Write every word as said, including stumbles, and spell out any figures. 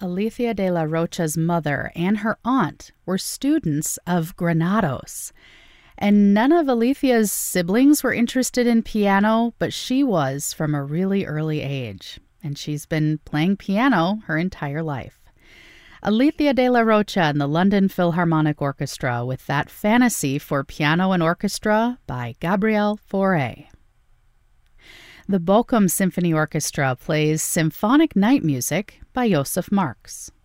Alicia de la Rocha's mother and her aunt were students of Granados. And none of Alicia's siblings were interested in piano, but she was from a really early age. And she's been playing piano her entire life. Alicia de la Rocha and the London Philharmonic Orchestra with that Fantasy for Piano and Orchestra by Gabriel Fauré. The Bochum Symphony Orchestra plays Symphonic Night Music by Josef Marx.